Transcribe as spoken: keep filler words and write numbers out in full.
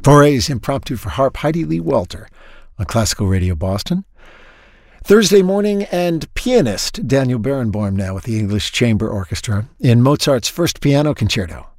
Fauré's Impromptu for Harp, Heidi Lee Walter on Classical Radio Boston. Thursday morning, and pianist Daniel Barenboim now with the English Chamber Orchestra in Mozart's First Piano Concerto